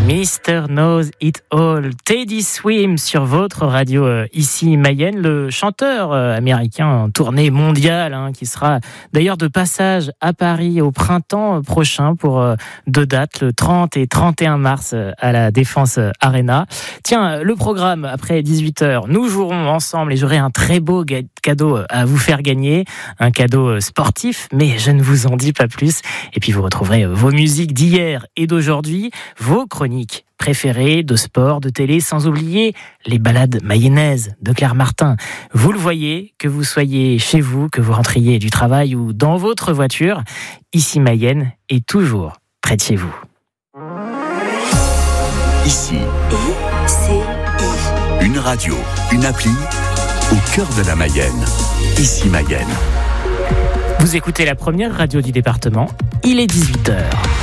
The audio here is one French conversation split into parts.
Mr. Knows It All, Teddy Swims sur votre radio ici Mayenne, le chanteur américain en tournée mondiale qui sera d'ailleurs de passage à Paris au printemps prochain pour 2 dates, le 30 et 31 mars à la Défense Arena. Tiens, le programme après 18h, nous jouerons ensemble et j'aurai un très beau cadeau à vous faire gagner, un cadeau sportif, mais je ne vous en dis pas plus. Et puis vous retrouverez vos musiques d'hier et d'aujourd'hui, vos chroniques préférées de sport, de télé, sans oublier les balades mayennaises de Claire Martin. Vous le voyez, que vous soyez chez vous, que vous rentriez du travail ou dans votre voiture, ici Mayenne est toujours près de chez vous. Ici, une radio, une appli, au cœur de la Mayenne. Ici Mayenne. Vous écoutez la première radio du département, il est 18h.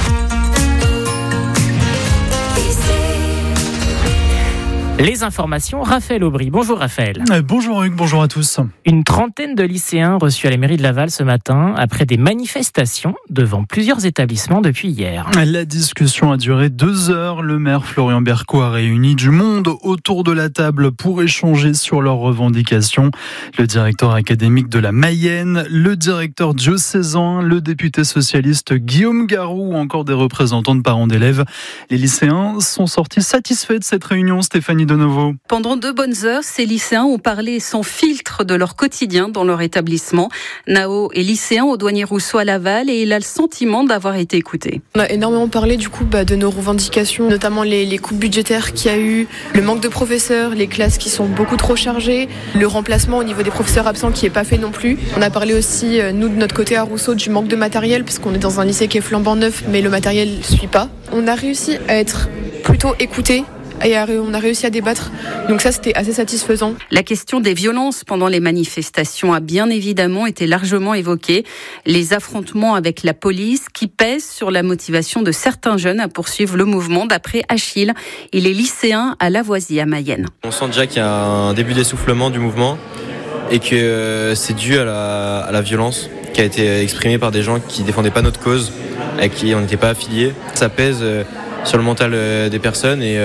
Les informations, Raphaël Aubry. Bonjour Raphaël. Bonjour Hugues, bonjour à tous. Une trentaine de lycéens reçus à la mairie de Laval ce matin après des manifestations devant plusieurs établissements depuis hier. La discussion a duré 2 heures. Le maire Florian Berco a réuni du monde autour de la table pour échanger sur leurs revendications. Le directeur académique de la Mayenne, le directeur diocésain, le député socialiste Guillaume Garou ou encore des représentants de parents d'élèves. Les lycéens sont sortis satisfaits de cette réunion, Stéphanie de nouveau. Pendant 2 bonnes heures, ces lycéens ont parlé sans filtre de leur quotidien dans leur établissement. Nao est lycéen au Douanier Rousseau à Laval et il a le sentiment d'avoir été écouté. On a énormément parlé de nos revendications, notamment les coupes budgétaires qu'il y a eu, le manque de professeurs, les classes qui sont beaucoup trop chargées, le remplacement au niveau des professeurs absents qui n'est pas fait non plus. On a parlé aussi, nous de notre côté à Rousseau, du manque de matériel puisqu'on est dans un lycée qui est flambant neuf mais le matériel ne suit pas. On a réussi à être plutôt écoutés. Et on a réussi à débattre, donc ça c'était assez satisfaisant. La question des violences pendant les manifestations a bien évidemment été largement évoquée. Les affrontements avec la police qui pèsent sur la motivation de certains jeunes à poursuivre le mouvement. D'après Achille, il est lycéen à Lavoisier à Mayenne. On sent déjà qu'il y a un début d'essoufflement du mouvement et que c'est dû à la violence qui a été exprimée par des gens qui ne défendaient pas notre cause, à qui on n'était pas affiliés. Ça pèse sur le mental des personnes et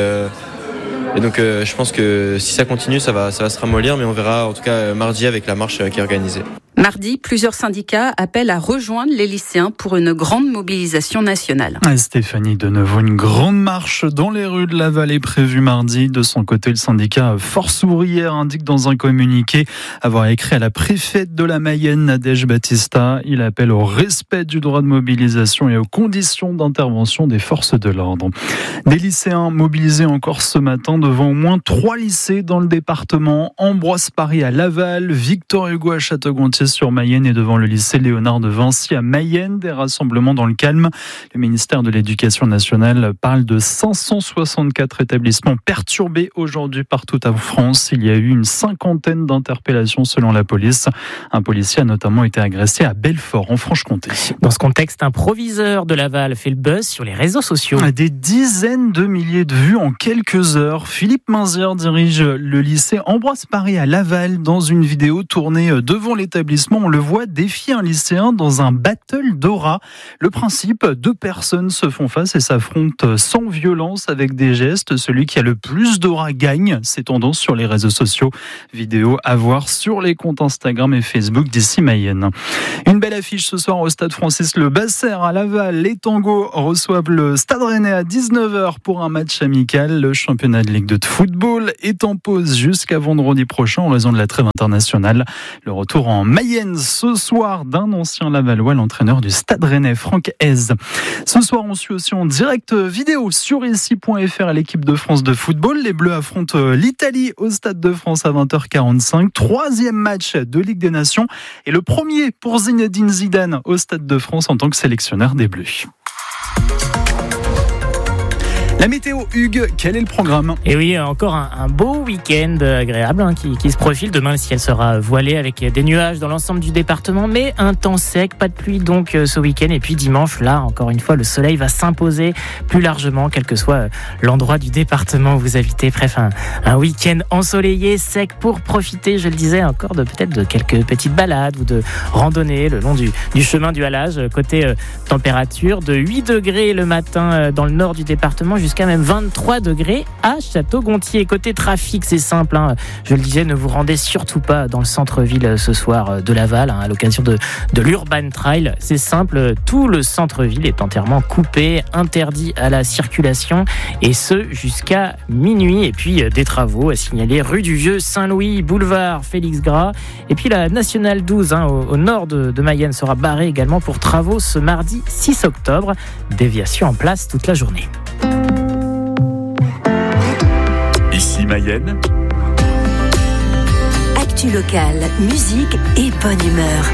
donc je pense que si ça continue ça va se ramollir, mais on verra en tout cas mardi avec la marche qui est organisée. Mardi, plusieurs syndicats appellent à rejoindre les lycéens pour une grande mobilisation nationale. Stéphanie, de nouveau, une grande marche dans les rues de Laval est prévue mardi. De son côté, le syndicat Force Ouvrière indique dans un communiqué avoir écrit à la préfète de la Mayenne, Nadège Battista. Il appelle au respect du droit de mobilisation et aux conditions d'intervention des forces de l'ordre. Des lycéens mobilisés encore ce matin devant au moins 3 lycées dans le département. Ambroise Paré à Laval, Victor Hugo à Château-Gontier sur Mayenne et devant le lycée Léonard de Vinci à Mayenne. Des rassemblements dans le calme. Le ministère de l'Éducation nationale parle de 564 établissements perturbés aujourd'hui partout en France. Il y a eu une 50aine d'interpellations selon la police. Un policier a notamment été agressé à Belfort en Franche-Comté. Dans ce contexte, un proviseur de Laval fait le buzz sur les réseaux sociaux. Des dizaines de milliers de vues en quelques heures. Philippe Minzière dirige le lycée Ambroise Paré à Laval. Dans une vidéo tournée devant l'établissement, on le voit défier un lycéen dans un battle d'aura. Le principe, 2 personnes se font face et s'affrontent sans violence avec des gestes. Celui qui a le plus d'aura gagne. C'est tendance sur les réseaux sociaux. Vidéo à voir sur les comptes Instagram et Facebook d'ici Mayenne. Une belle affiche ce soir au stade Francis Le Basser à Laval. Les Tangos reçoivent le Stade Rennais à 19h pour un match amical. Le championnat de Ligue 2 de football est en pause jusqu'à vendredi prochain en raison de la trêve internationale. Le retour en Mayenne ce soir d'un ancien Lavallois, l'entraîneur du Stade Rennais, Franck Hez. Ce soir, on suit aussi en direct vidéo sur ici.fr l'équipe de France de football. Les Bleus affrontent l'Italie au Stade de France à 20h45. 3e match de Ligue des Nations et le premier pour Zinedine Zidane au Stade de France en tant que sélectionneur des Bleus. La météo, Hugues, quel est le programme ? Et oui, encore un beau week-end agréable qui se profile. Demain, le ciel sera voilé avec des nuages dans l'ensemble du département, mais un temps sec, pas de pluie donc ce week-end. Et puis dimanche, là, encore une fois, le soleil va s'imposer plus largement, quel que soit l'endroit du département où vous habitez. Bref, un week-end ensoleillé, sec pour profiter, je le disais, encore de quelques petites balades ou de randonnées le long du chemin du halage. Côté température, de 8 degrés le matin dans le nord du département jusqu'à jusqu'à même 23 degrés à Château-Gontier. Côté trafic, c'est simple, hein. Je le disais, ne vous rendez surtout pas dans le centre-ville ce soir de Laval, hein, à l'occasion de l'Urban Trail. C'est simple, tout le centre-ville est entièrement coupé, interdit à la circulation, et ce jusqu'à minuit. Et puis des travaux à signaler rue du Vieux Saint-Louis, boulevard Félix Gras, et puis la Nationale 12 au nord de Mayenne sera barrée également pour travaux ce mardi 6 octobre. Déviation en place toute la journée. Ici Mayenne. Actu locale, musique et bonne humeur.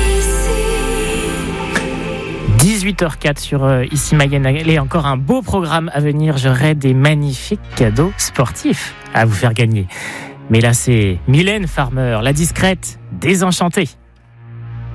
18h04 sur Ici Mayenne. Allez, encore un beau programme à venir. J'aurai des magnifiques cadeaux sportifs à vous faire gagner. Mais là, c'est Mylène Farmer, la discrète, désenchantée.